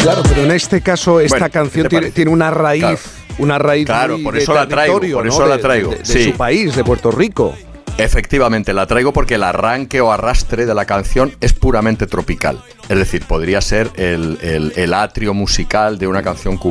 Claro, pero en este caso esta canción tiene una raíz, claro. Una raíz Claro, muy por de eso la traigo, territorio, por ¿no? eso la traigo. De Sí. su país, de Puerto Rico. Efectivamente, la traigo porque el arranque o arrastre de la canción es puramente tropical. Es decir, podría ser el atrio musical de una canción cubana.